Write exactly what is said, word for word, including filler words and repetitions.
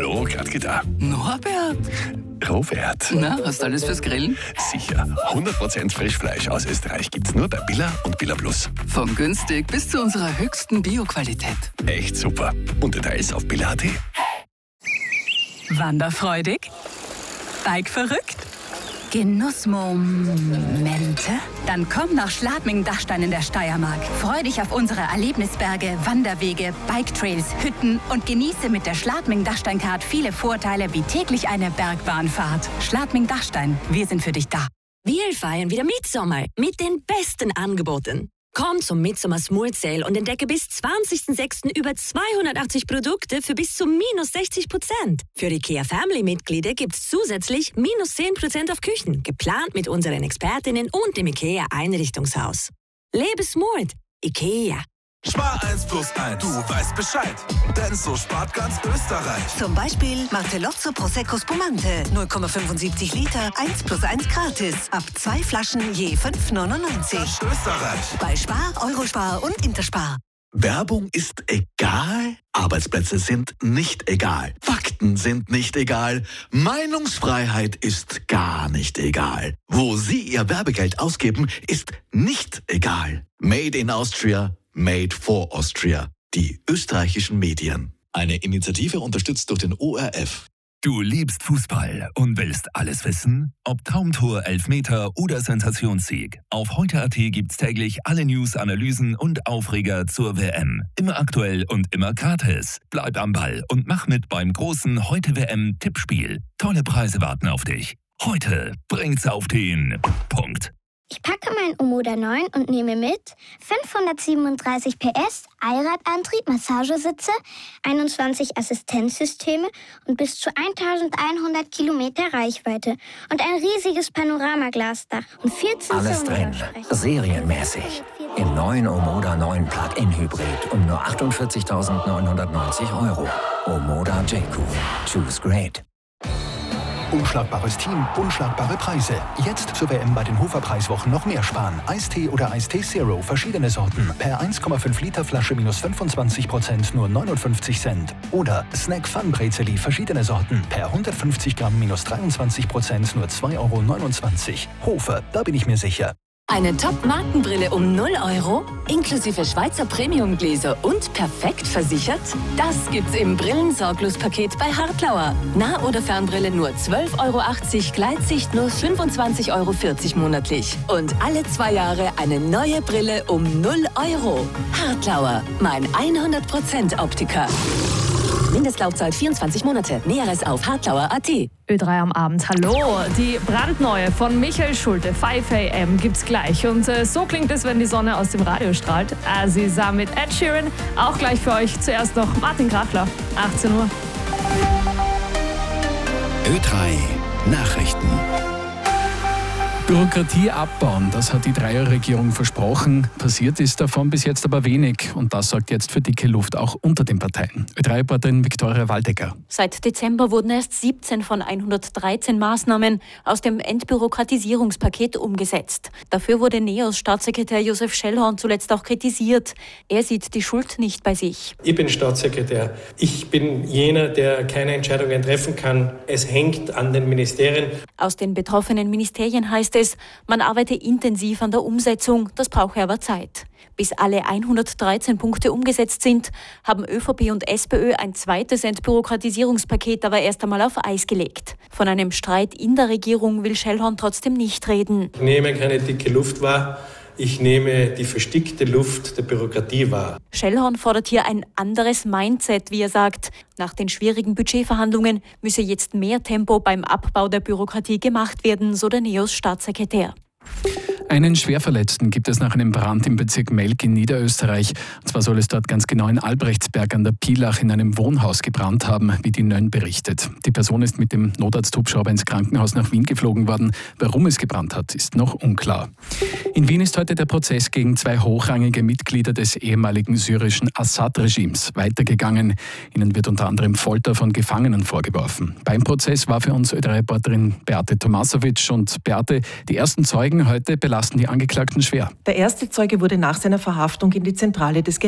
Hallo, grad da. Norbert? Robert. Na, hast du alles fürs Grillen? Sicher. hundert Prozent Frischfleisch aus Österreich gibt's nur bei Billa und Billa Plus. Von günstig bis zu unserer höchsten Bioqualität. Echt super. Und Details auf billa punkt at. Wanderfreudig? Bike verrückt? Genussmomente? Dann komm nach Schladming-Dachstein in der Steiermark. Freu dich auf unsere Erlebnisberge, Wanderwege, Biketrails, Hütten und genieße mit der Schladming-Dachstein-Card viele Vorteile wie täglich eine Bergbahnfahrt. Schladming-Dachstein, wir sind für dich da. Wir feiern wieder Mitsommer mit den besten Angeboten. Komm zum Midsommer Smooth Sale und entdecke bis zwanzigsten sechsten über zweihundertachtzig Produkte für bis zu minus sechzig Prozent. Für IKEA Family-Mitglieder gibt's zusätzlich minus zehn Prozent auf Küchen, geplant mit unseren Expertinnen und dem IKEA Einrichtungshaus. Lebe smooth. IKEA. Spar eins plus eins. Du weißt Bescheid. Denn so spart ganz Österreich. Zum Beispiel Martellozzo Prosecco Spumante. null Komma fünfundsiebzig Liter, eins plus eins gratis. Ab zwei Flaschen je fünf neunundneunzig. Ganz Österreich. Bei Spar, Eurospar und Interspar. Werbung ist egal, Arbeitsplätze sind nicht egal, Fakten sind nicht egal, Meinungsfreiheit ist gar nicht egal. Wo Sie Ihr Werbegeld ausgeben, ist nicht egal. Made in Austria, made for Austria. Die österreichischen Medien. Eine Initiative unterstützt durch den O R F. Du liebst Fußball und willst alles wissen? Ob Traumtor, Elfmeter oder Sensationssieg. Auf heute punkt at gibt's täglich alle News, Analysen und Aufreger zur W M. Immer aktuell und immer gratis. Bleib am Ball und mach mit beim großen Heute-W M-Tippspiel. Tolle Preise warten auf dich. Heute bringt's auf den Punkt. Ich packe mein Omoda neun und nehme mit fünfhundertsiebenunddreißig P S, Allradantrieb, Massagesitze, einundzwanzig Assistenzsysteme und bis zu eintausendeinhundert Kilometer Reichweite und ein riesiges Panoramaglasdach und vierzehn Alles drin, serienmäßig. Im neuen Omoda neun Plug-in Hybrid um nur achtundvierzigtausendneunhundertneunzig Euro. Omoda J-Q. Choose great. Unschlagbares Team, unschlagbare Preise. Jetzt zur W M bei den Hofer-Preiswochen noch mehr sparen. Eistee oder Eistee Zero, verschiedene Sorten. Per eins Komma fünf Liter Flasche minus fünfundzwanzig Prozent, nur neunundfünfzig Cent. Oder Snack Fun Brezeli, verschiedene Sorten. Per hundertfünfzig Gramm minus dreiundzwanzig Prozent, nur zwei Euro neunundzwanzig. Hofer, da bin ich mir sicher. Eine Top-Markenbrille um null Euro, inklusive Schweizer Premiumgläser und perfekt versichert? Das gibt's im Brillensorglos-Paket bei Hartlauer. Nah- oder Fernbrille nur zwölf Euro achtzig, Gleitsicht nur fünfundzwanzig Euro vierzig monatlich. Und alle zwei Jahre eine neue Brille um null Euro. Hartlauer, mein hundert Prozent Optiker. Mindestlaufzeit vierundzwanzig Monate. Näheres auf hartlauer punkt at. Ö drei am Abend, hallo. Die brandneue von Michael Schulte, fünf a m, gibt's gleich. Und äh, so klingt es, wenn die Sonne aus dem Radio strahlt. Aziza mit Ed Sheeran, auch gleich für euch. Zuerst noch Martin Grafler, achtzehn Uhr. Ö drei Nachrichten. Bürokratie abbauen, das hat die Dreierregierung versprochen. Passiert ist davon bis jetzt aber wenig. Und das sorgt jetzt für dicke Luft auch unter den Parteien. Ö drei Reporterin Viktoria Waldecker. Seit Dezember wurden erst siebzehn von hundertdreizehn Maßnahmen aus dem Entbürokratisierungspaket umgesetzt. Dafür wurde NEOS-Staatssekretär Josef Schellhorn zuletzt auch kritisiert. Er sieht die Schuld nicht bei sich. Ich bin Staatssekretär. Ich bin jener, der keine Entscheidungen treffen kann. Es hängt an den Ministerien. Aus den betroffenen Ministerien heißt es, man arbeite intensiv an der Umsetzung, das brauche aber Zeit. Bis alle hundertdreizehn Punkte umgesetzt sind, haben ÖVP und SPÖ ein zweites Entbürokratisierungspaket aber erst einmal auf Eis gelegt. Von einem Streit in der Regierung will Schellhorn trotzdem nicht reden. Ich nehme keine dicke Luft wahr. Ich nehme die verstickte Luft der Bürokratie wahr. Schellhorn fordert hier ein anderes Mindset, wie er sagt. Nach den schwierigen Budgetverhandlungen müsse jetzt mehr Tempo beim Abbau der Bürokratie gemacht werden, so der NEOS-Staatssekretär. Einen Schwerverletzten gibt es nach einem Brand im Bezirk Melk in Niederösterreich. Und zwar soll es dort ganz genau in Albrechtsberg an der Pielach in einem Wohnhaus gebrannt haben, wie die Nön berichtet. Die Person ist mit dem Notarzthubschrauber ins Krankenhaus nach Wien geflogen worden. Warum es gebrannt hat, ist noch unklar. In Wien ist heute der Prozess gegen zwei hochrangige Mitglieder des ehemaligen syrischen Assad-Regimes weitergegangen. Ihnen wird unter anderem Folter von Gefangenen vorgeworfen. Beim Prozess war für uns Ö drei Reporterin Beate Tomasovic. Und Beate, die ersten Zeugen heute belasten die Angeklagten schwer. Der erste Zeuge wurde nach seiner Verhaftung in die Zentrale des